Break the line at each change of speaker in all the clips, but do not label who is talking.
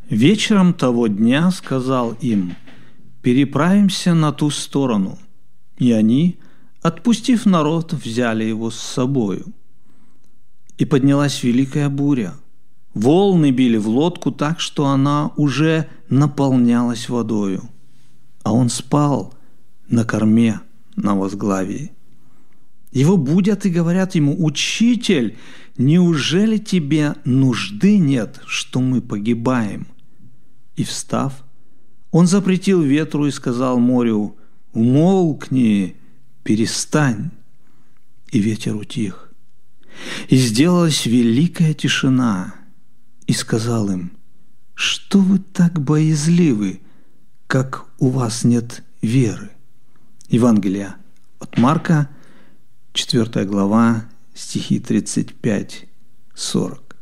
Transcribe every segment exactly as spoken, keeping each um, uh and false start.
Вечером того дня сказал им: «Переправимся на ту сторону». И они, отпустив народ, взяли его с собою. И поднялась великая буря. Волны били в лодку так, что она уже наполнялась водою. А он спал на корме на возглавии. Его будят и говорят ему: «Учитель, неужели тебе нужды нет, что мы погибаем?» И, встав, он запретил ветру и сказал морю: «Умолкни, перестань». И ветер утих. И сделалась великая тишина. И сказал им: «Что вы так боязливы, как у вас нет веры?» Евангелие от Марка, четвёртая глава, стихи тридцать пять сорок.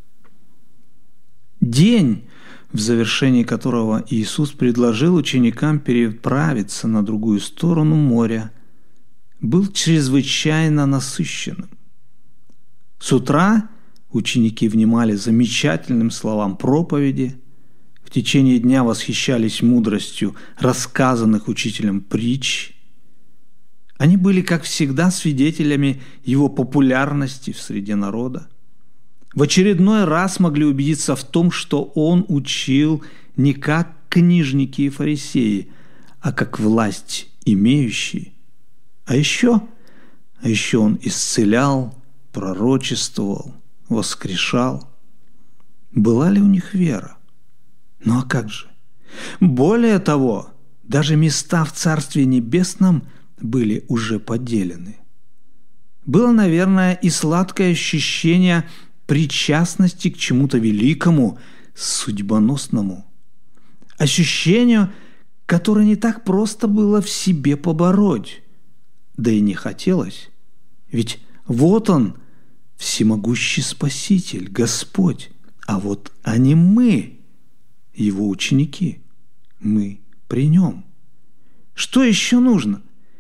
День, в завершении которого Иисус предложил ученикам переправиться на другую сторону моря, был чрезвычайно насыщенным. С утра ученики внимали замечательным словам проповеди, в течение дня восхищались мудростью рассказанных учителем притч. Они были, как всегда, свидетелями его популярности в среде народа. В очередной раз могли убедиться в том, что он учил не как книжники и фарисеи, а как власть имеющие. А еще, а еще он исцелял, пророчествовал, воскрешал. Была ли у них вера? Ну а как же? Более того, даже места в Царстве Небесном были уже поделены. Было, наверное, и сладкое ощущение причастности к чему-то великому, судьбоносному. Ощущению, которое не так просто было в себе побороть. Да и не хотелось. Ведь вот он, всемогущий Спаситель, Господь, а вот а не мы, его ученики, мы при нем. Что еще нужно?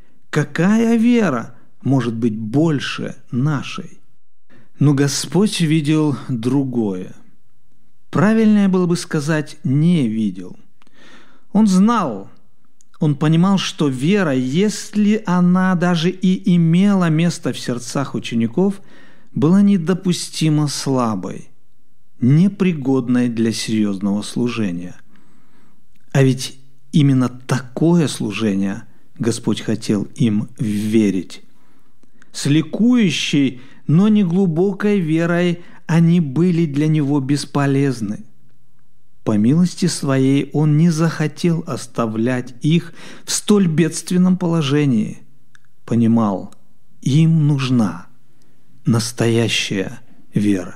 Какая вера может быть больше нашей? Но Господь видел другое. Правильнее было бы сказать «не видел». Он знал, он понимал, что вера, если она даже и имела место в сердцах учеников, была недопустимо слабой, непригодной для серьезного служения. А ведь именно такое служение Господь хотел им верить. С ликующей, но не глубокой верой они были для него бесполезны. По милости своей он не захотел оставлять их в столь бедственном положении. Понимал, им нужна настоящая вера.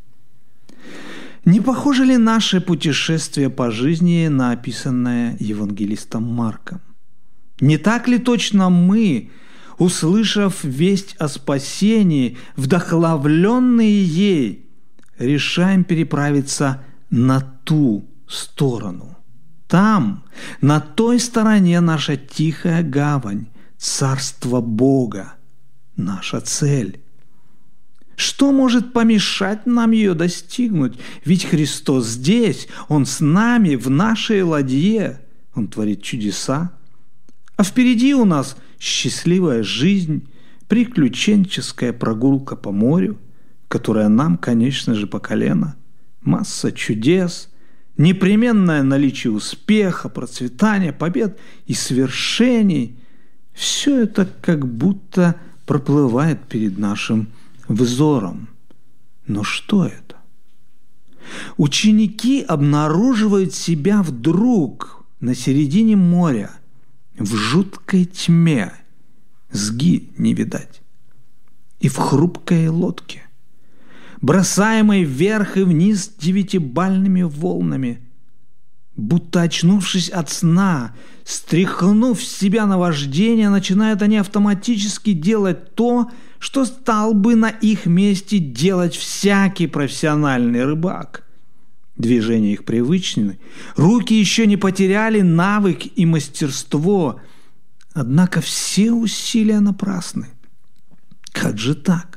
Не похоже ли наше путешествие по жизни на описанное евангелистом Марком? Не так ли точно мы, услышав весть о спасении, вдохновленные ей, решаем переправиться на ту сторону? Там, на той стороне, наша тихая гавань, царство Бога, наша цель. Что может помешать нам ее достигнуть? Ведь Христос здесь, Он с нами, в нашей ладье. Он творит чудеса. А впереди у нас счастливая жизнь, приключенческая прогулка по морю, которая нам, конечно же, по колено, масса чудес, непременное наличие успеха, процветания, побед и свершений. Все это как будто проплывает перед нашим взором. Но что это? Ученики обнаруживают себя вдруг на середине моря, в жуткой тьме, сги не видать, и в хрупкой лодке, бросаемой вверх и вниз девятибальными волнами. Будто очнувшись от сна, стряхнув с себя наваждение, начинают они автоматически делать то, что стал бы на их месте делать всякий профессиональный рыбак. Движения их привычны, руки еще не потеряли навык и мастерство, однако все усилия напрасны. Как же так?